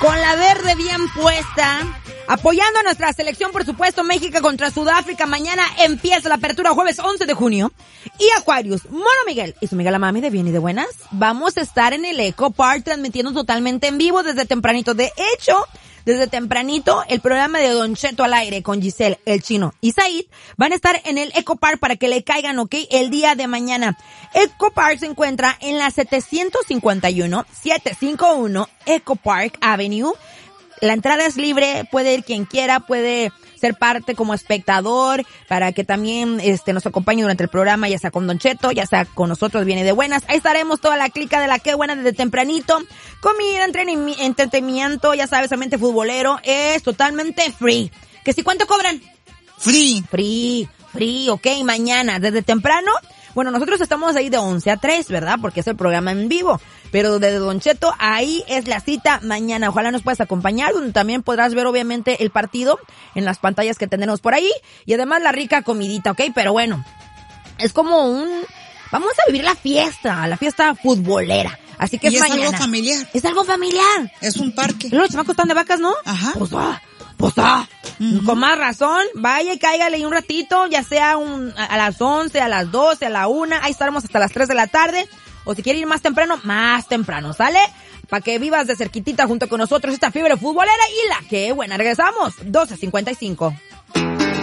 con la verde bien puesta, apoyando a nuestra selección, por supuesto, México contra Sudáfrica. Mañana empieza la apertura, jueves 11 de junio. Y Aquarius, Mono Miguel y su amiga la mami de bien y de buenas, vamos a estar en el Eco Park transmitiendo totalmente en vivo desde tempranito. De hecho, desde tempranito, el programa de Don Cheto al aire con Giselle, el Chino y Said van a estar en el Eco Park para que le caigan, ¿ok? El día de mañana. Eco Park se encuentra en la 751 Eco Park Avenue. La entrada es libre, puede ir quien quiera, puede ser parte como espectador para que también nos acompañe durante el programa, ya sea con Don Cheto, ya sea con nosotros, viene de buenas. Ahí estaremos toda la clica de la que buena desde tempranito. Comida, entretenimiento, ya sabes, ambiente futbolero, es totalmente free. ¿Que si cuánto cobran? Free, ok, mañana, desde temprano. Bueno, nosotros estamos ahí de 11 a 3, ¿verdad? Porque es el programa en vivo. Pero desde Don Cheto, ahí es la cita mañana. Ojalá nos puedas acompañar, donde también podrás ver obviamente el partido en las pantallas que tenemos por ahí. Y además la rica comidita, ¿ok? Pero bueno, es como vamos a vivir la fiesta futbolera. Así que es mañana. Es algo familiar. Es algo familiar. Es un parque. Los chamacos están de vacas, ¿no? Ajá. Pues con más razón, vaya y cáigale ahí un ratito, ya sea a las 11, a las 12, a la 1, ahí estaremos hasta las 3 de la tarde, o si quiere ir más temprano, ¿sale? Para que vivas de cerquitita junto con nosotros esta fiebre futbolera y la que buena, regresamos, 12:55.